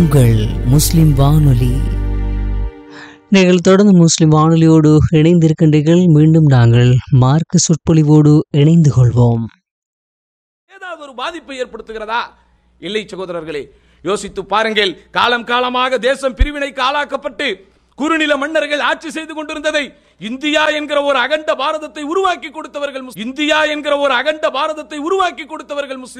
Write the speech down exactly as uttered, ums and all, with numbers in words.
உங்கள் முஸ்லிம் வானொலி. நீங்கள் தொடர்ந்து முஸ்லிம் வானொலியோடு இணைந்திருக்கின்றீர்கள். மீண்டும் நாங்கள் மார்க்க சொற்பொழிவோடு இணைந்து கொள்வோம். ஏதாவது ஒரு பாதிப்பை ஏற்படுத்துகிறதா? இல்லை சகோதரர்களே, யோசித்து பாருங்கள். காலம் காலமாக தேசம் பிரிவினைக்கு ஆளாக்கப்பட்டு குறுநில மன்னர்கள் ஆட்சி செய்து கொண்டிருந்ததை இந்தியா என்கிற ஒரு அகண்ட பாரதத்தை உருவாக்கி கொடுத்தவர்கள் இந்தியா என்கிற ஒரு அகண்ட பாரதத்தை உருவாக்கி கொடுத்தவர்கள் முஸ்லிம்.